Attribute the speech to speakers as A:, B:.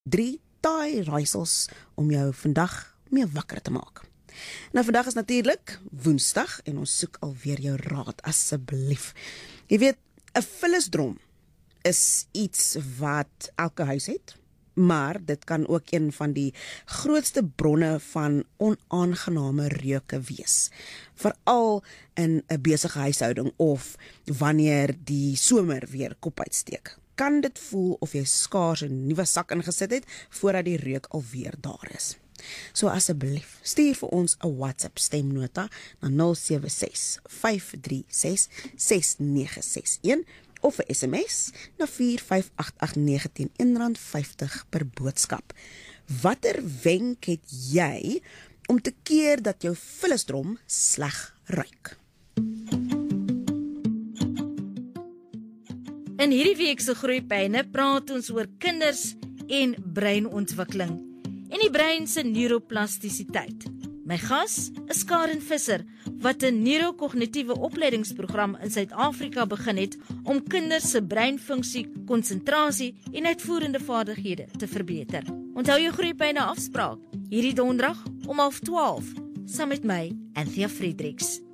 A: 3 taai raaisels om jou vandag mee wakker te maak. Nou vandag is natuurlik Woensdag en ons soek alweer jou raad, asseblief. Jy weet, 'n vullisdrom is iets wat elke huis het, maar dit kan ook een van die grootste bronne van onaangename reuke wees. Veral in 'n besige huishouding of wanneer die somer weer kop uitsteek. Kan dit voel of jy skaars 'n nuwe sak ingesit het voordat die reuk alweer daar is. So asseblief, stuur vir ons 'n WhatsApp stemnota na 076 536 6961 of 'n SMS na 45889 teen R1.50 per boodskap. Watter wenk het jy om te keer dat jou vullisdrom sleg ruik?
B: In hierdie week se Groeipyne praat ons oor kinders en breinontwikkeling en die brein se neuroplastisiteit. My gas is Karen Visser, wat 'n neurokognitiewe opleidingsprogram in Suid-Afrika begin het om kinders se breinfunksie, konsentrasie en uitvoerende vaardighede te verbeter. Onthou jou Groeipyne afspraak hierdie donderdag om 11:30 saam met my, Anthea Fredericks.